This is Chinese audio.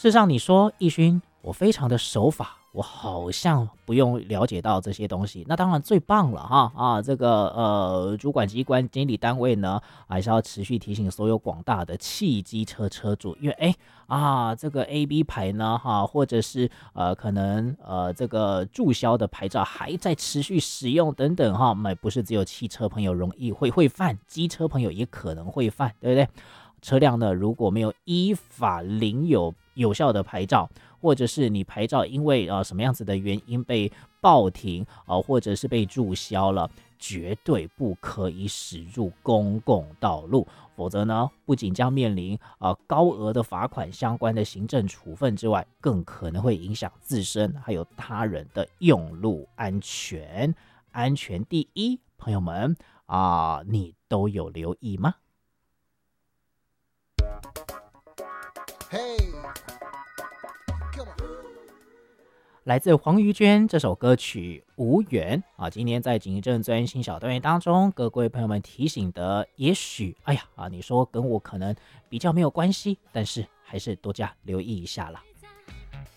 事实上，你说义勋，我非常的守法，我好像不用了解到这些东西，那当然最棒了哈啊！这个主管机关、经理单位呢，还是要持续提醒所有广大的汽机车车主，因为这个 AB 牌呢哈，或者是可能这个注销的牌照还在持续使用等等哈，不是只有汽车朋友容易会犯，机车朋友也可能会犯，对不对？车辆呢，如果没有依法领有效的牌照，或者是你牌照因为什么样子的原因被报停或者是被注销了，绝对不可以驶入公共道路，否则呢，不仅将面临高额的罚款相关的行政处分之外，更可能会影响自身还有他人的用路安全。安全第一，朋友们你都有留意吗？来自黄瑜娟这首歌曲《无缘》今天在警政专心小单元当中，各位朋友们提醒的，也许你说跟我可能比较没有关系，但是还是多加留意一下啦。